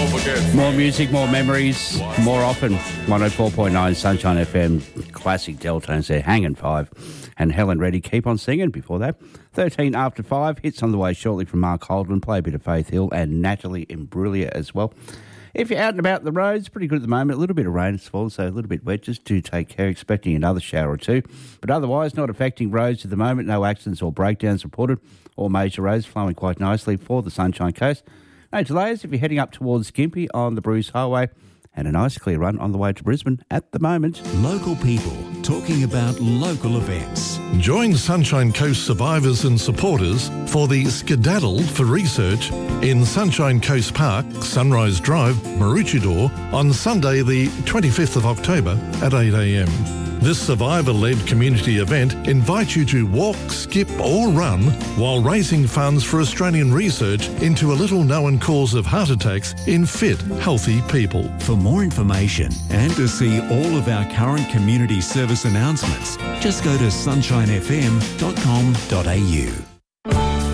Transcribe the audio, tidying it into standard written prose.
forget. More music, more memories, more often. 104.9 Sunshine FM, classic Deltones there, Hanging Five. And Helen Reddy, Keep On Singing before that. 13 after 5, hits on the way shortly from Mark Holden, play a bit of Faith Hill and Natalie Imbruglia as well. If you're out and about the roads, pretty good at the moment. A little bit of rain has fallen, so a little bit wet. Just do take care, expecting another shower or two. But otherwise, not affecting roads at the moment. No accidents or breakdowns reported. All major roads flowing quite nicely for the Sunshine Coast. No delays if you're heading up towards Gympie on the Bruce Highway. And a nice clear run on the way to Brisbane at the moment. Local people talking about local events. Join Sunshine Coast survivors and supporters for the Skedaddle for Research in Sunshine Coast Park, Sunrise Drive, Maroochydore on Sunday the 25th of October at 8 a.m. This survivor-led community event invites you to walk, skip or run while raising funds for Australian research into a little-known cause of heart attacks in fit, healthy people. For more information and to see all of our current community service announcements, just go to sunshinefm.com.au.